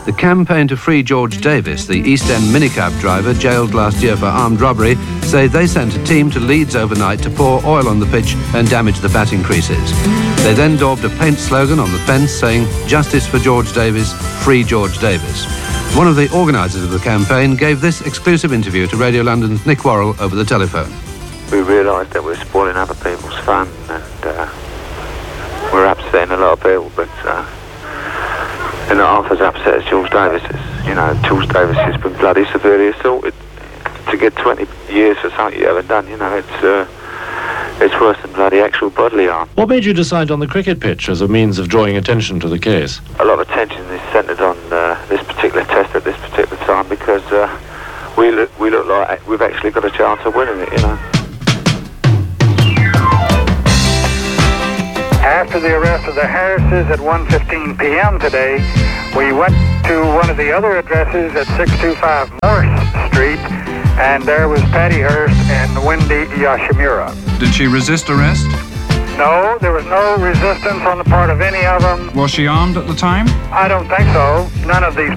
The campaign to free George Davis, the East End minicab driver jailed last year for armed robbery, say they sent a team to Leeds overnight to pour oil on the pitch and damage the batting creases. They then daubed a paint slogan on the fence saying, "Justice for George Davis, free George Davis." One of the organisers of the campaign gave this exclusive interview to Radio London's Nick Worrell over the telephone. We realised that we're spoiling other people's fun, and we're upsetting a lot of people, but they're not half as upset as George Davis is. You know, George Davis has been bloody severely assaulted. To get 20 years for something you haven't done, you know, it's worse than bloody actual bodily harm. What made you decide on the cricket pitch as a means of drawing attention to the case? A lot of attention is centred on this particular test at this particular time because we look like we've actually got a chance of winning it, you know. After the arrest of the Harrises at 1:15 p.m. today, we went to one of the other addresses at 625 Morse Street, and there was Patty Hearst and Wendy Yoshimura. Did she resist arrest? No, there was no resistance on the part of any of them. Was she armed at the time? I don't think so. None of these